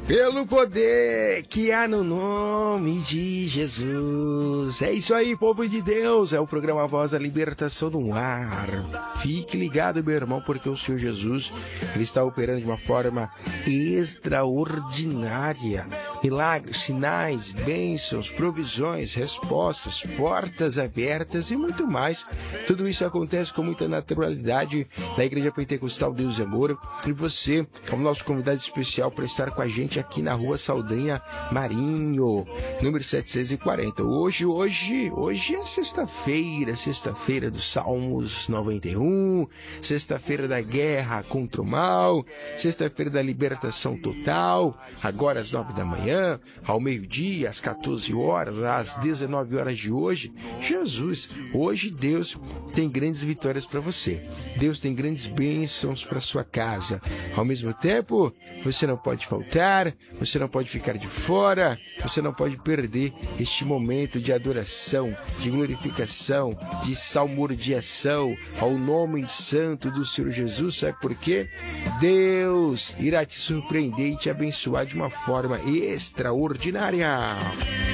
Pelo poder que há no nome de Jesus. É isso aí, povo de Deus. É o programa Voz da Libertação no ar. Fique ligado, meu irmão, porque o Senhor Jesus, Ele está operando de uma forma extraordinária. Milagres, sinais, bênçãos, provisões, respostas, portas abertas e muito mais. Tudo isso acontece com muita naturalidade na Igreja Pentecostal Deus e Amor. E você, como nosso convidado especial para estar com a gente aqui na Rua Saldanha Marinho, número 740. Hoje é sexta-feira dos Salmos 91, sexta-feira da guerra contra o mal, sexta-feira da libertação total, agora às 9 da manhã, ao meio-dia, às 14 horas, às 19 horas de hoje. Jesus, hoje Deus tem grandes vitórias para você. Deus tem grandes bênçãos para sua casa. Ao mesmo tempo, você não pode faltar, você não pode ficar de fora, você não pode perder este momento de adoração, de glorificação, de salmodiação ao nome santo do Senhor Jesus. Sabe por quê? Deus irá te surpreender e te abençoar de uma forma extraordinária.